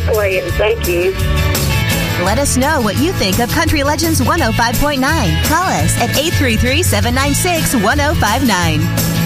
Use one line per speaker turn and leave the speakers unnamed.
playing. Thank you.
Let us know what you think of Country Legends 105.9. Call us at 833-796-1059.